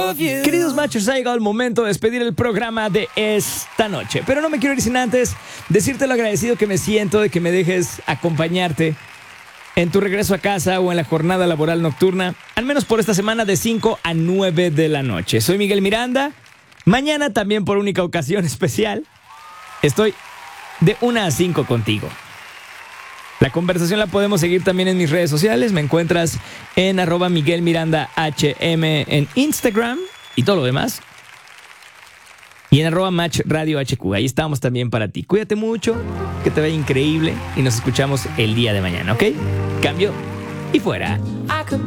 Queridos machos, ha llegado el momento de despedir el programa de esta noche. Pero no me quiero ir sin antes decirte lo agradecido que me siento de que me dejes acompañarte en tu regreso a casa o en la jornada laboral nocturna, al menos por esta semana de 5 a 9 de la noche. Soy Miguel Miranda. Mañana también por única ocasión especial estoy de 1 a 5 contigo. La conversación la podemos seguir también en mis redes sociales. Me encuentras en @MiguelMirandaHM en Instagram y todo lo demás. Y en @MatchRadioHQ. Ahí estamos también para ti. Cuídate mucho, que te vaya increíble y nos escuchamos el día de mañana, ¿ok? Cambio y fuera.